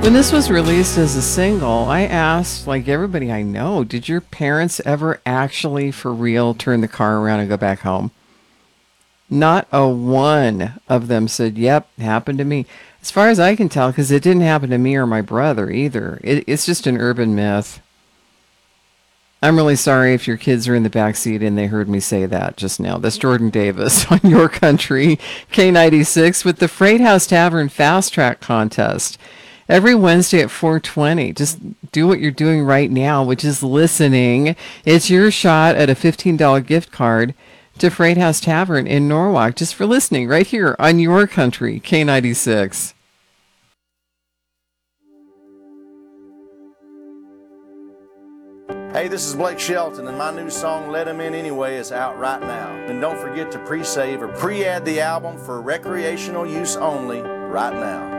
When this was released as a single, I asked, like everybody I know, did your parents ever actually, for real, turn the car around and go back home? Not a one of them said, yep, happened to me. As far as I can tell, because it didn't happen to me or my brother either. It's just an urban myth. I'm really sorry if your kids are in the back seat and they heard me say that just now. That's Jordan Davis on Your Country, K96, with the Freight House Tavern Fast Track Contest. Every Wednesday at 4:20. Just do what you're doing right now, which is listening. It's your shot at a $15 gift card to Freight House Tavern in Norwalk, just for listening right here on Your Country, K96. Hey, this is Blake Shelton, and my new song, Let 'Em In Anyway, is out right now. And don't forget to pre-save or pre-add the album for recreational use only right now.